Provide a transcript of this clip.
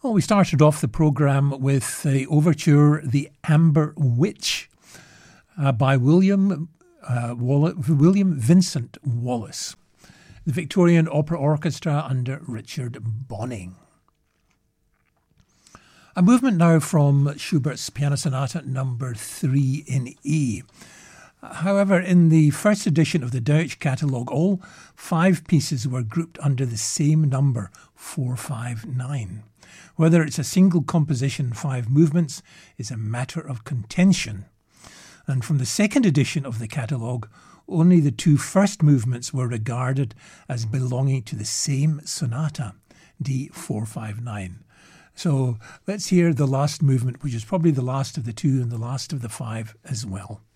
Well, we started off the programme with the overture The Amber Witch by William Vincent Wallace, the Victorian Opera Orchestra under Richard Bonynge. A movement now from Schubert's Piano Sonata number 3 in E. However, in the first edition of the Deutsch catalogue, all 5 pieces were grouped under the same number, 459. Whether it's a single composition, 5 movements, is a matter of contention. And from the second edition of the catalogue, only the 2 first movements were regarded as belonging to the same sonata, D459. So let's hear the last movement, which is probably the last of the 2 and the last of the 5 as well.